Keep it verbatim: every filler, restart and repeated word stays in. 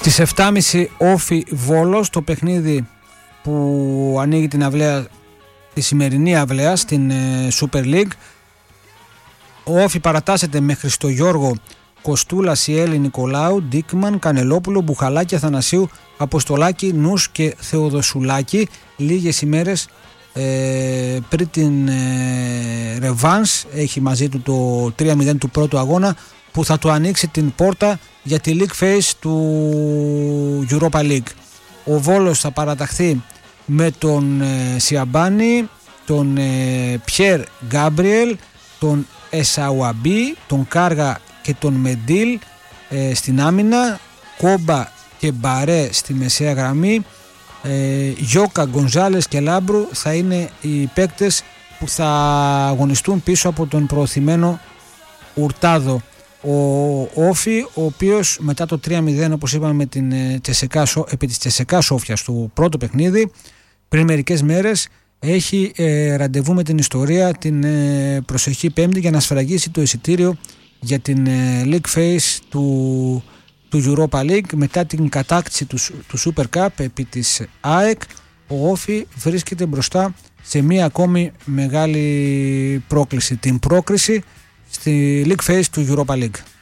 Στις επτά και μισή Όφι Βόλος, το παιχνίδι που ανοίγει την αυλαία, τη σημερινή αυλαία στην ε, Super League. Ο Όφι παρατάσσεται με Χριστογιώργο, Κοστούλα, Σιέλη, Νικολάου, Ντίκμαν, Κανελόπουλο, Μπουχαλάκη, Αθανασίου, Αποστολάκη, Νους και Θεοδοσουλάκη. Λίγες ημέρες ε, πριν την ε, ρεβάνς, έχει μαζί του το τρία μηδέν του πρώτου αγώνα που θα του ανοίξει την πόρτα για τη League Phase του Europa League. Ο Βόλος θα παραταχθεί με τον ε, Σιαμπάνη, τον ε, Πιέρ Γκάμπριελ, τον Εσαουαμπή, τον Κάργα και τον Μεντίλ ε, στην άμυνα, Κόμπα και Μπαρέ στη μεσαία γραμμή, ε, Γιώκα, Γκονζάλες και Λάμπρου θα είναι οι παίκτες που θα αγωνιστούν πίσω από τον προωθημένο Ουρτάδο. Ο Όφι, ο οποίος μετά το τρία μηδέν, όπως είπαμε, με την Τσεσεκά, επί της Τσεσεκά Σόφια στο πρώτο παιχνίδι πριν μερικές μέρες, έχει ε, ραντεβού με την ιστορία την ε, προσεχή Πέμπτη για να σφραγίσει το εισιτήριο για την ε, League Phase του, του Europa League. Μετά την κατάκτηση του, του Super Cup επί της ΑΕΚ, ο Όφι βρίσκεται μπροστά σε μία ακόμη μεγάλη πρόκληση, την πρόκριση στη League Phase του Europa League.